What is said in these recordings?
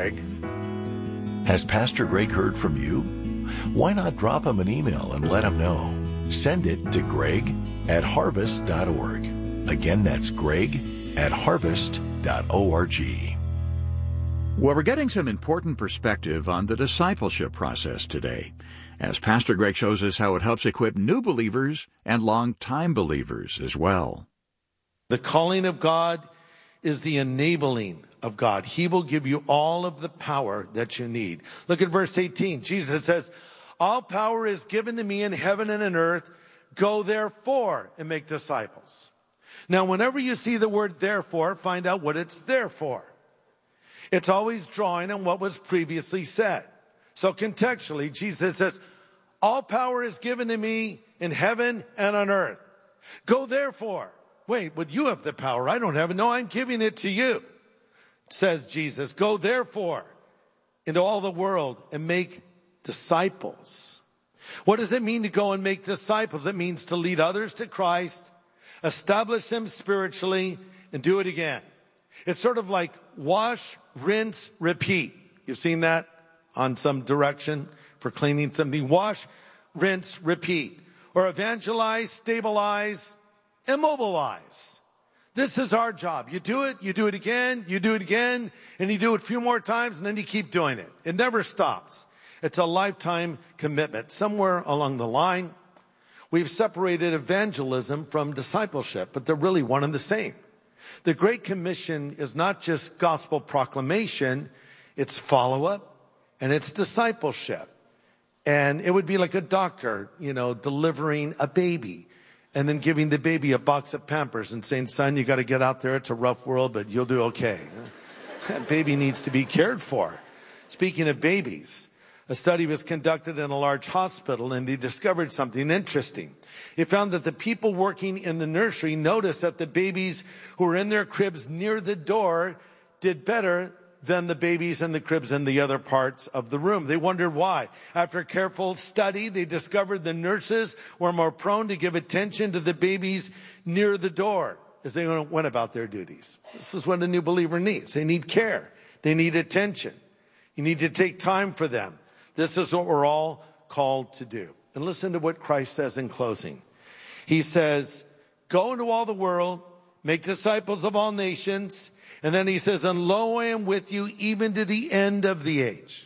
Greg. Has Pastor Greg heard from you? Why not drop him an email and let him know? Send it to greg@harvest.org. Again, that's greg@harvest.org. Well, we're getting some important perspective on the discipleship process today, as Pastor Greg shows us how it helps equip new believers and long-time believers as well. The calling of God is the enabling of God. He will give you all of the power that you need. Look at verse 18. Jesus says, all power is given to me in heaven and in earth. Go therefore and make disciples. Now, whenever you see the word therefore, find out what it's there for. It's always drawing on what was previously said. So contextually, Jesus says, all power is given to me in heaven and on earth. Go therefore. Wait, but you have the power. I don't have it. No, I'm giving it to you, says Jesus. Go therefore into all the world and make disciples. What does it mean to go and make disciples? It means to lead others to Christ, establish them spiritually, and do it again. It's sort of like wash, rinse, repeat. You've seen that on some direction for cleaning something. Wash, rinse, repeat. Or evangelize, stabilize, immobilize. This is our job. You do it again, you do it again, and you do it a few more times, and then you keep doing it. It never stops. It's a lifetime commitment. Somewhere along the line, we've separated evangelism from discipleship, but they're really one and the same. The Great Commission is not just gospel proclamation, it's follow-up and it's discipleship. And it would be like a doctor, delivering a baby and then giving the baby a box of Pampers and saying, son, you got to get out there. It's a rough world, but you'll do okay. That baby needs to be cared for. Speaking of babies, a study was conducted in a large hospital, and they discovered something interesting. They found that the people working in the nursery noticed that the babies who were in their cribs near the door did better than the babies in the cribs in the other parts of the room. They wondered why. After a careful study, they discovered the nurses were more prone to give attention to the babies near the door as they went about their duties. This is what a new believer needs. They need care. They need attention. You need to take time for them. This is what we're all called to do. And listen to what Christ says in closing. He says, go into all the world, make disciples of all nations. And then he says, and lo, I am with you even to the end of the age.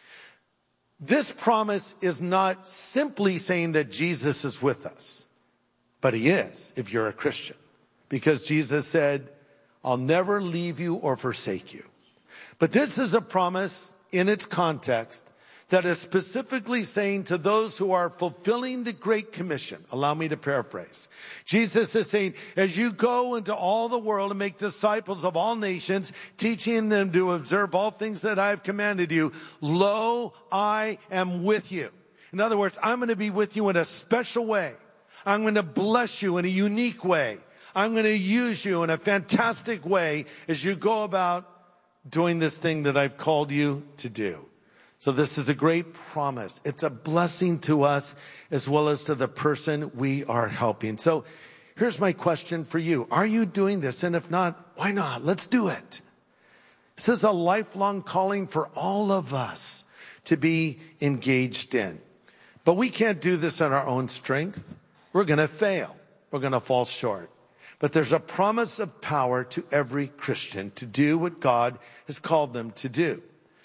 This promise is not simply saying that Jesus is with us, but he is if you're a Christian. Because Jesus said, I'll never leave you or forsake you. But this is a promise in its context that is specifically saying to those who are fulfilling the Great Commission. Allow me to paraphrase. Jesus is saying, as you go into all the world and make disciples of all nations, teaching them to observe all things that I have commanded you, lo, I am with you. In other words, I'm going to be with you in a special way. I'm going to bless you in a unique way. I'm going to use you in a fantastic way as you go about doing this thing that I've called you to do. So this is a great promise. It's a blessing to us as well as to the person we are helping. So here's my question for you. Are you doing this? And if not, why not? Let's do it. This is a lifelong calling for all of us to be engaged in. But we can't do this in our own strength. We're going to fail. We're going to fall short. But there's a promise of power to every Christian to do what God has called them to do.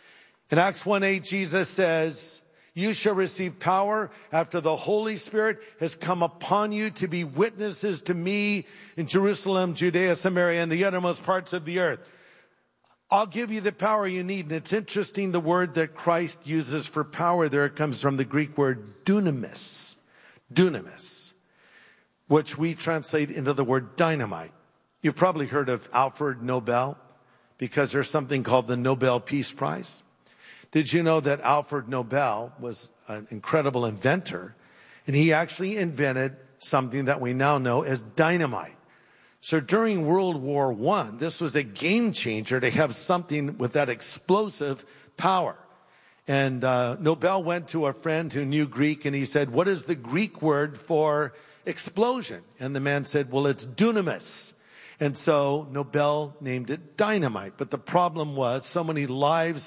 In Acts 1:8, Jesus says, you shall receive power after the Holy Spirit has come upon you to be witnesses to me in Jerusalem, Judea, Samaria, and the uttermost parts of the earth. I'll give you the power you need. And it's interesting, the word that Christ uses for power there, it comes from the Greek word dunamis. Dunamis, which we translate into the word dynamite. You've probably heard of Alfred Nobel because there's something called the Nobel Peace Prize. Did you know that Alfred Nobel was an incredible inventor, and he actually invented something that we now know as dynamite? So during World War I, this was a game changer to have something with that explosive power. And Nobel went to a friend who knew Greek, and he said, what is the Greek word for explosion? And the man said, well, it's dunamis. And so Nobel named it dynamite. But the problem was so many lives